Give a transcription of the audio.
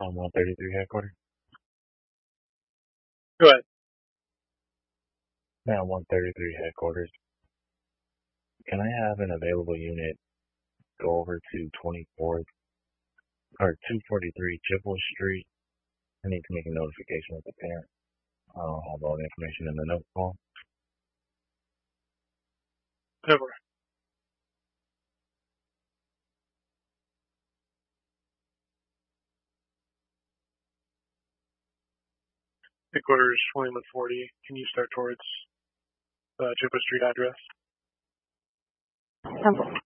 On 133 headquarters. Go ahead. Now 133 headquarters. Can I have an available unit go over to 24th or 243 Chippewa Street? I need to make a notification with the parent. I don't have all the information in the note call. Over. Headquarters 2140. Can you start towards Chippewa Street address?